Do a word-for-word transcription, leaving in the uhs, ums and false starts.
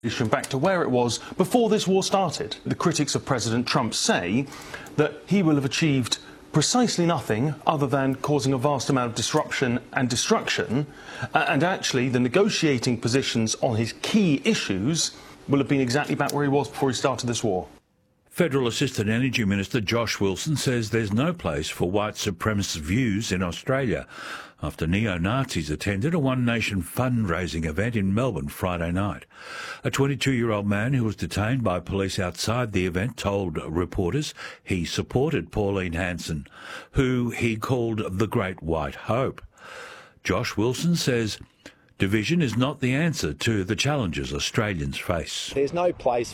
back to where it was before this war started. The critics of President Trump say that he will have achieved precisely nothing other than causing a vast amount of disruption and destruction, and actually the negotiating positions on his key issues will have been exactly back where he was before he started this war. Federal Assistant Energy Minister Josh Wilson says there's no place for white supremacist views in Australia after neo-Nazis attended a One Nation fundraising event in Melbourne Friday night. A twenty-two-year-old man who was detained by police outside the event told reporters he supported Pauline Hanson, who he called the Great White Hope. Josh Wilson says division is not the answer to the challenges Australians face. There's no place